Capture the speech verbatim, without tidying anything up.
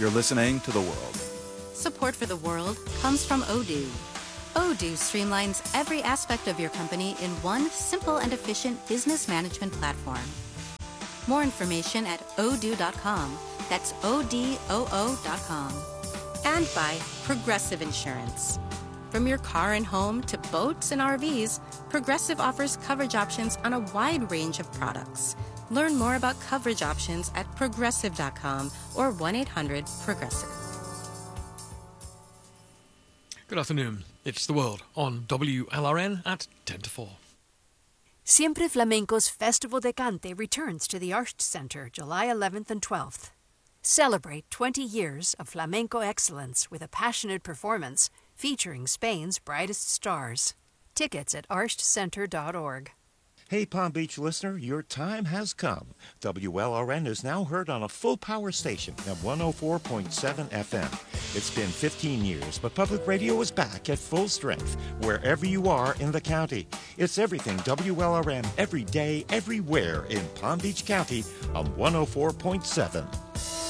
You're listening to The World. Support for The World comes from Odoo. Odoo streamlines every aspect of your company in one simple and efficient business management platform. More information at odoo dot com. That's O D O O dot com. And by Progressive Insurance. From your car and home to boats and R Vs, Progressive offers coverage options on a wide range of products. Learn more about coverage options at progressive dot com or one eight hundred progressive. Good afternoon. It's The World on W L R N at ten to four. Siempre Flamenco's Festival de Cante returns to the Arts Center July eleventh and twelfth. Celebrate twenty years of flamenco excellence with a passionate performance featuring Spain's brightest stars. Tickets at arts center dot org. Hey, Palm Beach listener, your time has come. W L R N is now heard on a full power station at one oh four point seven F M. It's been fifteen years, but public radio is back at full strength wherever you are in the county. It's everything W L R N every day, everywhere in Palm Beach County on one oh four point seven.